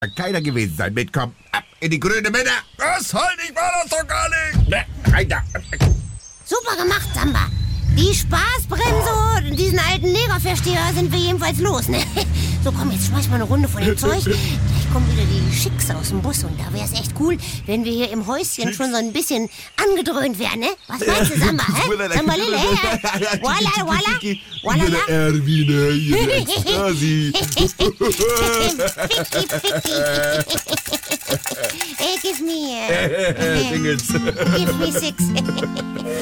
keiner gewesen sein. Mitkommen, ab in die grüne Männer. Was? Halt, ich war das doch gar nicht. Ne, rein da. Super gemacht, Samba. Die Spaßbremse und diesen alten Negerversteher sind wir jedenfalls los, ne? So, komm, jetzt schmeiß mal eine Runde von dem Zeug. Gleich kommen wieder die Schicks aus dem Bus und da wär's echt cool, wenn wir hier im Häuschen schon so ein bisschen angedröhnt wären, ne? Was meinst du, Samba, hä? Sambalille, Voila, voila, voila. Erwin, hier Ekstasi. Hey, give me, Dingens. give me 6.